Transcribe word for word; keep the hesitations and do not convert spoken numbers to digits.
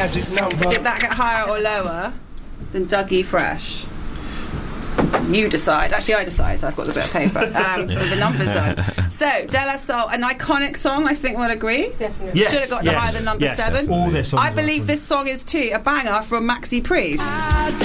magic number. Did that get higher or lower than Dougie Fresh? You decide. Actually, I decide. I've got the bit of paper um, with the numbers on. So, De La Soul, an iconic song, I think we'll agree. Definitely. Yes, Should have got yes, higher than number yes, seven. all their songs I are believe iconic. this song is too a banger from Maxi Priest.